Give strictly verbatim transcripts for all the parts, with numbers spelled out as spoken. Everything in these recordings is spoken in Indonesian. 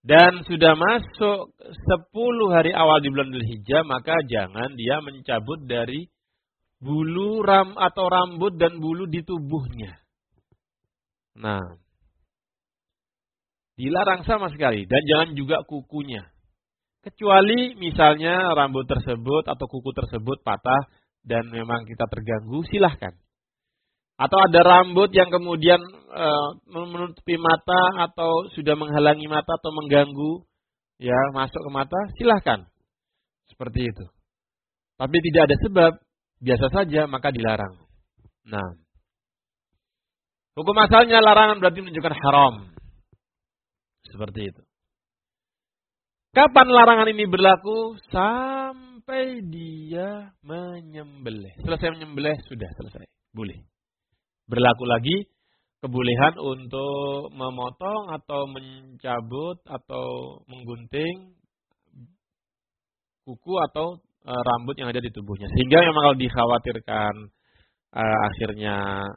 dan sudah masuk sepuluh hari awal di bulan Dzulhijjah, maka jangan dia mencabut dari bulu ram atau rambut dan bulu di tubuhnya. Nah, dilarang sama sekali, dan jangan juga kukunya. Kecuali misalnya rambut tersebut atau kuku tersebut patah dan memang kita terganggu, silahkan. Atau ada rambut yang kemudian e, menutupi mata atau sudah menghalangi mata atau mengganggu, ya masuk ke mata, silahkan. Seperti itu. Tapi tidak ada sebab, biasa saja, maka dilarang. Nah, hukum asalnya larangan berarti menunjukkan haram. Seperti itu. Kapan larangan ini berlaku? Sampai dia menyembelih. Selesai menyembelih, sudah selesai. Boleh. Berlaku lagi kebolehan untuk memotong atau mencabut atau menggunting kuku atau e, rambut yang ada di tubuhnya. Sehingga memang kalau dikhawatirkan e, akhirnya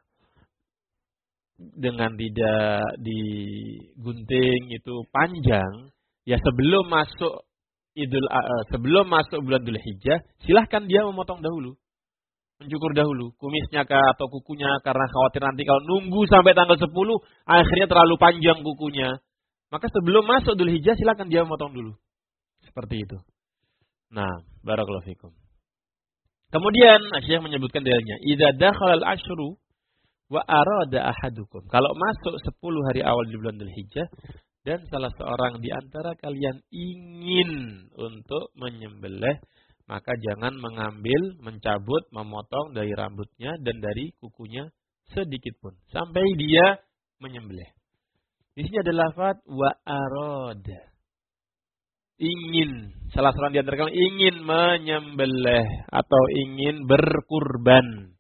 dengan tidak digunting itu panjang, ya sebelum masuk Idul uh, sebelum masuk bulan Dzulhijjah, silahkan dia memotong dahulu. Mencukur dahulu kumisnya atau kukunya, karena khawatir nanti kalau nunggu sampai tanggal sepuluh akhirnya terlalu panjang kukunya. Maka sebelum masuk Dzulhijjah silahkan dia memotong dulu. Seperti itu. Nah, barakallahu fikum. Kemudian Syekh menyebutkan dalilnya, idza dakhala al-ashru wa arada ahadukum. Kalau masuk sepuluh hari awal di bulan Dzulhijjah dan salah seorang di antara kalian ingin untuk menyembelih, maka jangan mengambil, mencabut, memotong dari rambutnya dan dari kukunya sedikit pun sampai dia menyembelih. Di sini ada lafaz wa arada. Ingin, salah seorang di antara kalian ingin menyembelih atau ingin berkurban.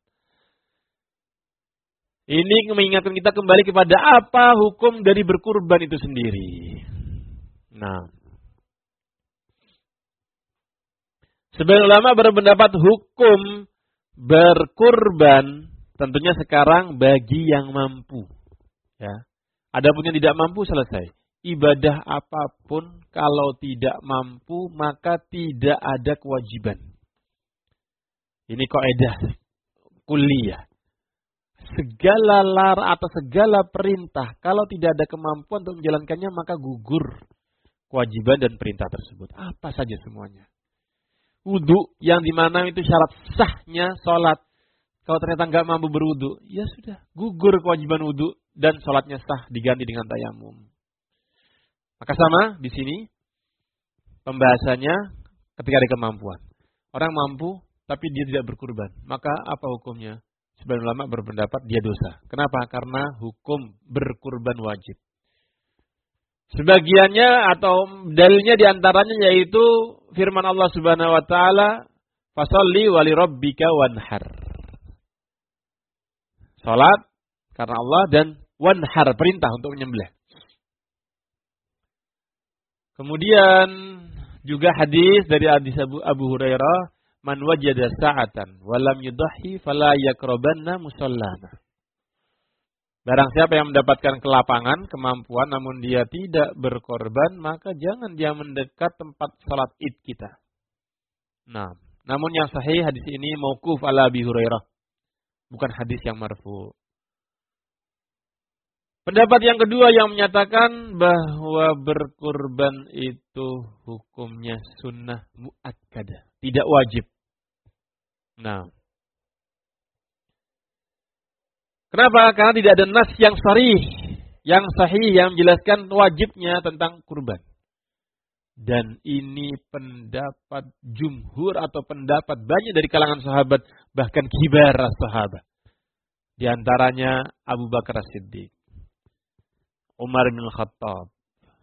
Ini mengingatkan kita kembali kepada apa hukum dari berkurban itu sendiri. Nah, sebagian ulama berpendapat hukum berkurban tentunya sekarang bagi yang mampu. Ya. Adapun yang tidak mampu selesai. Ibadah apapun kalau tidak mampu maka tidak ada kewajiban. Ini kaidah kuliah. Segala lar atau segala perintah kalau tidak ada kemampuan untuk menjalankannya maka gugur kewajiban dan perintah tersebut. Apa saja semuanya. Wudu yang dimana itu syarat sahnya sholat. Kalau ternyata nggak mampu berwudu, ya sudah gugur kewajiban wudu dan sholatnya sah diganti dengan tayamum. Maka sama di sini pembahasannya ketika ada kemampuan. Orang mampu tapi dia tidak berkurban, maka apa hukumnya? Sebagian ulama berpendapat dia dosa. Kenapa? Karena hukum berkurban wajib. Sebagiannya atau dalilnya diantaranya yaitu firman Allah Subhanahu Wa Taala, "Fasalli wa li rabbika wanhar." Salat karena Allah dan wanhar perintah untuk menyembelih. Kemudian juga hadis dari hadis Abu, Abu Hurairah, man wajada sa'atan walam yudhi fala yaqrabanna musallana. Barang siapa yang mendapatkan kelapangan, kemampuan namun dia tidak berkorban, maka jangan dia mendekat tempat salat Id kita. Nah, namun yang sahih hadis ini mauquf ala Abi Hurairah, bukan hadis yang marfu. Pendapat yang kedua yang menyatakan bahwa berkurban itu hukumnya sunnah muakkadah, tidak wajib. Nah, kenapa? Karena tidak ada nas yang sharih, yang sahih yang menjelaskan wajibnya tentang kurban. Dan ini pendapat jumhur atau pendapat banyak dari kalangan sahabat, bahkan kibar sahabat. Di antaranya Abu Bakar As-Siddiq, Umar bin Khattab,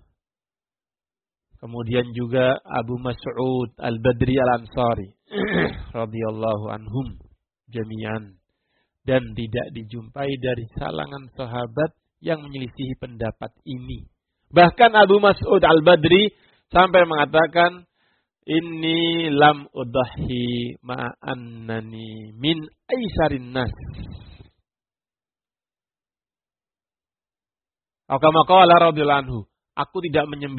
kemudian juga Abu Mas'ud Al-Badri Al-Ansari radhiyallahu anhum jami'an, dan tidak dijumpai dari kalangan sahabat yang menyelisihi pendapat ini. Bahkan Abu Mas'ud Al-Badri sampai mengatakan, inni lam udahi ma'annani min aisarin nas. Atau kama qala radhiyallahu anhu, aku tidak menyembelih